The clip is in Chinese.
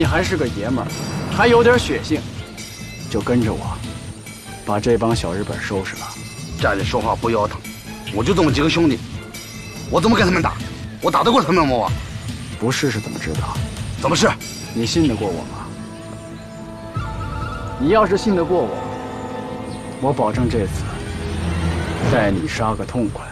你还是个爷们儿，还有点血性，就跟着我，把这帮小日本收拾了。 站着说话不腰疼，我就这么几个兄弟，我怎么跟他们打？我打得过他们吗？我不试试怎么知道？ 怎么是？ 你信得过我吗？你要是信得过我，我保证这次带你杀个痛快。